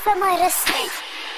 vir my rus net.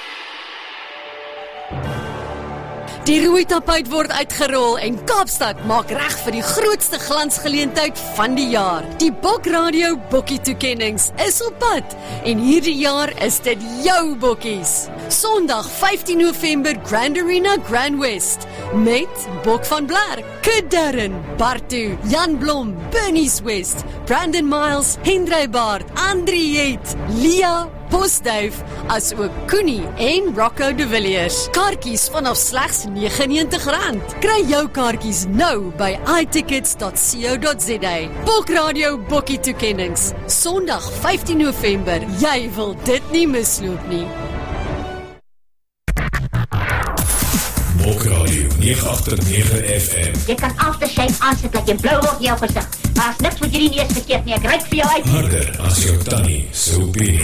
Die rooi tapuit word uitgerol en Kaapstad maak reg vir die grootste glansgeleentheid van die jaar. Die Bok Radio Bokkie toekennings is op pad en hierdie jaar is dit jou bokkies. Sondag 15 November Grand Arena Grand West met Bok van Blerk, Kid Darren, Bartu, Jan Blom, Bernice West, Brandon Miles, Hendrey Baard, Andrie Het, Lia Postduif, as ook Koenie en Rocco de Villiers. Kaartjies vanaf slegs R99. Kry jou kaartjies nou by itickets.co.za. Bok Radio Bokkie toekennings. Sondag 15 November. Jy wil dit nie misloop nie. Bok Radio 989 FM. Jy kan aftershave aansit dat jy blou word in jou gesig. Maar as niks wat jy nie eens verkeerd nie, ek ryk vir jou uit. Harder as jou tannie, so opinie.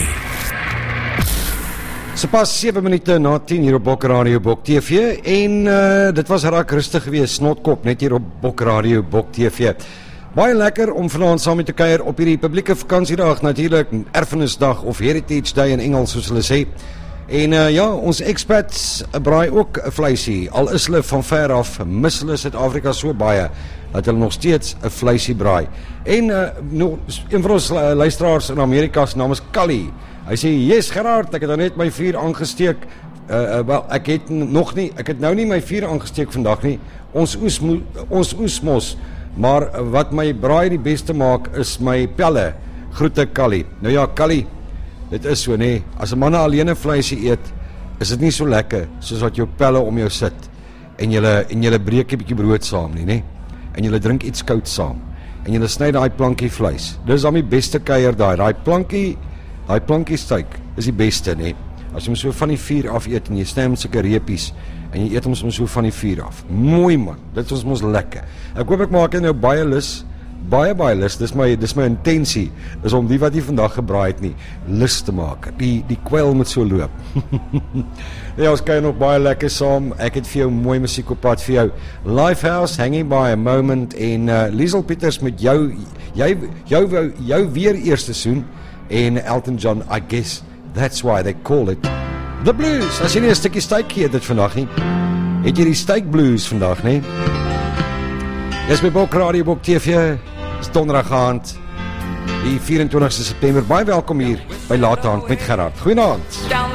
So pas 7 minute na 10 hier op Bok Radio Bok TV en dit was raak rustig gewees, snotkop, net hier op Bok Radio Bok TV. Baie lekker om vanaand saam met te kuier op hierdie publieke vakansiedag, natuurlik Erfenisdag of Heritage Day in Engels soos hulle sê. En ja, ons expats braai ook 'n vleisie, al is hulle van ver af, mis hulle Suid-Afrika so baie, dat hulle nog steeds 'n vleisie braai. En een van ons luisteraars in Amerika se naam is Callie. Hy sê, yes Gerard, ek het net my vuur aangesteek, wel, ek het nou nie my vuur aangesteek vandag nie, ons oes mos, maar wat my braai die beste maak, is my pelle, groete Callie. Nou ja, Callie, dit is so, nee, as 'n man alleen 'n vleisie eet, is dit nie so lekker, soos wat jou pelle om jou sit, en jylle breek 'n bietjie brood saam nie, nee, en jylle drink iets koud saam, en jylle sny daai plankie vleis, dis dan die beste kuier daai plankie steak is die beste, nee. As jy hom so van die vuur af eet, en jy sny hom sulke reepies, en jy eet hom so van die vuur af. Mooi man, dit is ons lekker. Ek hoop ek maak nou baie lus, baie lus, dis my intensie, is om die wat jy vandag gebraai het nie, lus te maak. Die kwel moet so loop. Ja, ons kan nog baie lekker saam. Ek het vir jou mooi musiek op pad vir jou. Lifehouse, Hanging by a Moment, en Liesel Pieters met jou weer eerste soen, en Elton John, I guess that's why they call it the blues. As jy nie 'n stukkie steak eet dit vandag nie, het jy die steak blues vandag nie. Dis by Bok Radio Bok TV, is donderdag aand, die 24ste September. Baie welkom hier by Laat Aand met Gerard. Goeienaand.